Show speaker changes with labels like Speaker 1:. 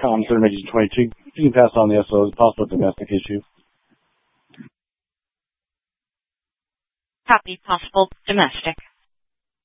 Speaker 1: Concern Region 22. You can pass on the SOs, possible domestic issue.
Speaker 2: Copy, possible domestic.